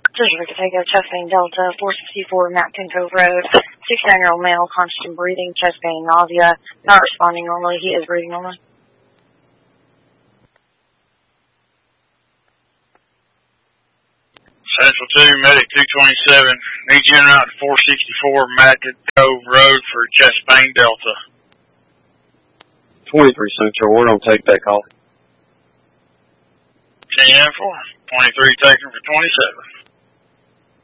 Treasurer Catego, chest pain, Delta, 464 Napkin Cove Road. 69-year-old male, constant breathing, chest pain, nausea, not responding normally. He is breathing normally. Central 2, Medic 227. Need you en route to 464 Napkin Cove Road for chest pain, Delta. 23 Central, we're going to take that call. 10-4. 23 taken for 27.